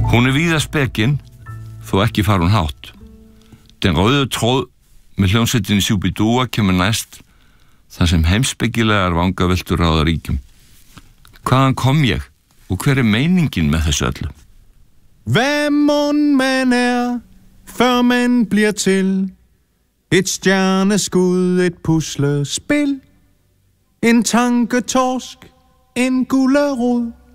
Hún víða spekin, þó ekki far hún hátt. Den rauðu tróð með hljómsveitinni Shubidua kemur næst, þar sem heimspekilegar vangaveltur ráða ríkjum. Hvaðan kom ég og hver meiningin med þessu öllu? Hvad mon man før man bliver til? Et stjerneskud, et puslespil, en tanketorsk, en gulerod.